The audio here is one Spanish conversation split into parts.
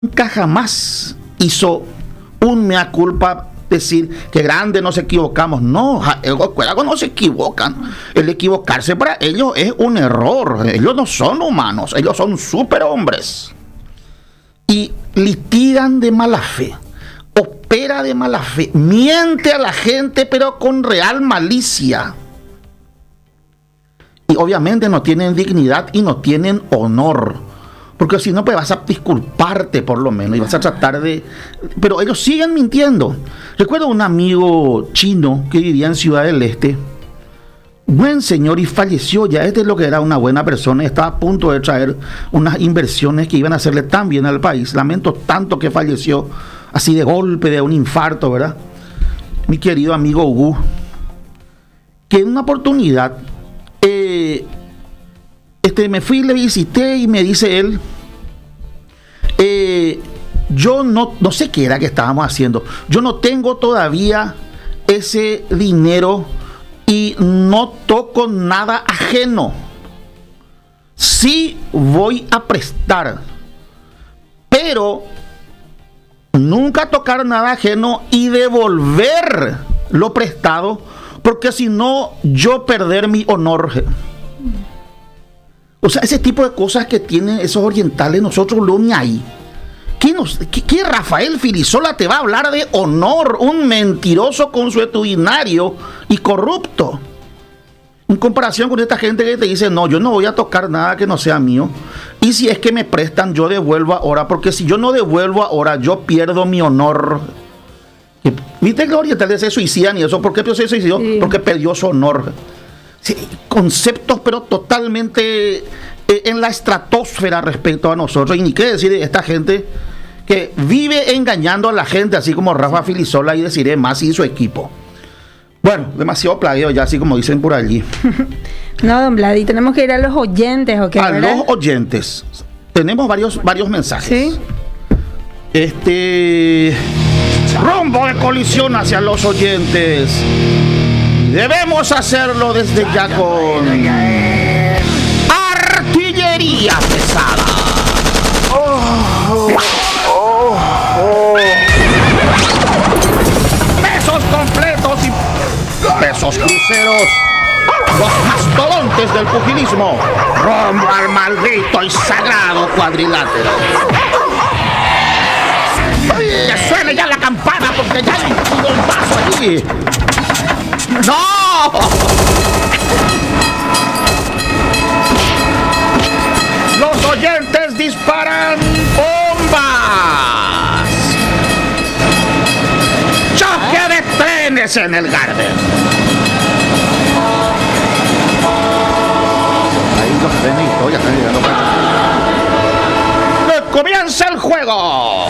nunca jamás hizo un mea culpa, decir que grande nos equivocamos. No, los cueragos no se equivocan. El equivocarse para ellos es un error. Ellos no son humanos, ellos son superhombres. Y litigan de mala fe, opera de mala fe, miente a la gente, pero con real malicia. Y obviamente no tienen dignidad y no tienen honor. Porque si no, pues vas a disculparte por lo menos y vas a tratar de... Pero ellos siguen mintiendo. Recuerdo un amigo chino que vivía en Ciudad del Este. Buen señor, y falleció ya. Este es lo que era una buena persona. Estaba a punto de traer unas inversiones que iban a hacerle tan bien al país. Lamento tanto que falleció así de golpe, de un infarto, ¿verdad? Mi querido amigo Hugo, que en una oportunidad... me fui, le visité y me dice él, yo no sé qué era que estábamos haciendo, yo no tengo todavía ese dinero y no toco nada ajeno. Sí voy a prestar, pero nunca tocar nada ajeno y devolver lo prestado, porque si no, yo perder mi honor. O sea, ese tipo de cosas que tienen esos orientales, nosotros lo ni ahí. ¿Qué Rafael Filisola te va a hablar de honor? Un mentiroso consuetudinario y corrupto. En comparación con esta gente que te dice, no, yo no voy a tocar nada que no sea mío. Y si es que me prestan, yo devuelvo ahora. Porque si yo no devuelvo ahora, yo pierdo mi honor. ¿Viste que los orientales se suicidan y eso? ¿Por qué se suicidó? Sí. Porque perdió su honor. Sí, conceptos pero totalmente en la estratosfera respecto a nosotros. Y ni qué decir de esta gente que vive engañando a la gente, así como Rafa Filisola y deciré más y su equipo. Bueno, demasiado plagio ya, así como dicen por allí. No, don Vladi, tenemos que ir a los oyentes, ¿o qué? A ¿verdad? Los oyentes. Tenemos varios mensajes. ¿Sí? Rumbo de colisión hacia los oyentes. Debemos hacerlo desde ya con artillería pesada. Pesos completos y pesos cruceros. Los mastodontes del pugilismo. Rumbo al maldito y sagrado cuadrilátero. Que suene ya la campana porque ya hay un bombazo allí. ¡No! Los oyentes disparan bombas. Choque de trenes en el Garden. Ahí los trenes ya están llegando. ¡Comienza el juego!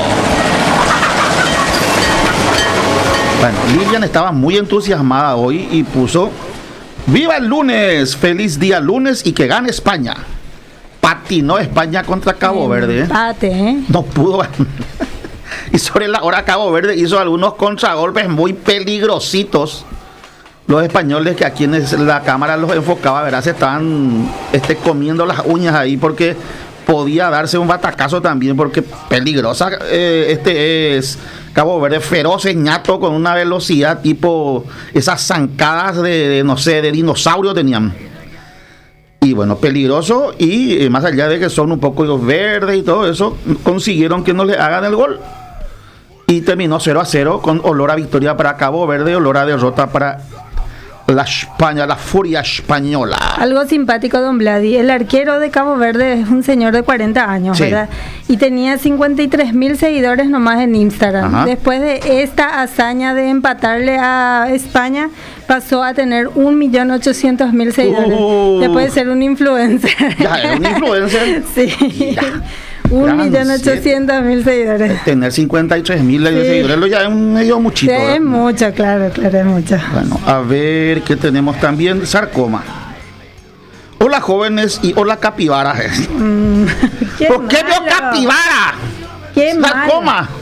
Bueno, Lilian estaba muy entusiasmada hoy y puso: ¡viva el lunes! ¡Feliz día lunes! Y que gane España. Patinó España contra Cabo Verde. Empate, No pudo. Y sobre la hora Cabo Verde hizo algunos contragolpes muy peligrositos. Los españoles, que aquí en la cámara los enfocaba, ¿verdad? Se estaban comiendo las uñas ahí porque podía darse un batacazo también, porque peligrosa. Es Cabo Verde, feroz, ñato, con una velocidad tipo esas zancadas de dinosaurio tenían. Y bueno, peligroso, y más allá de que son un poco verdes y todo eso, consiguieron que no le hagan el gol. Y terminó 0-0 con olor a victoria para Cabo Verde, olor a derrota para la España, la furia española. Algo simpático, don Vladi. El arquero de Cabo Verde es un señor de 40 años, sí, ¿verdad? Y tenía 53,000 seguidores nomás en Instagram. Ajá. Después de esta hazaña de empatarle a España, pasó a tener 1.800.000 seguidores. Ya puede ser un influencer. Ya es un influencer. Sí. 1.800.000 seguidores. Tener 53,000 seguidores ya es medio muchito. Sí, es mucho, claro, es mucho. Bueno, a ver qué tenemos también. Sarcoma. Hola jóvenes y hola capibaras. ¿Por qué vio capibara? ¡Qué Sarcoma! Malo.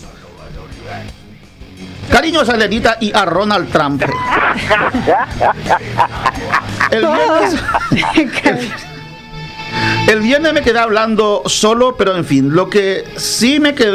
Cariños a Lenita y a Ronald Trump. El viernes, El viernes me quedé hablando solo, pero en fin, lo que sí me quedé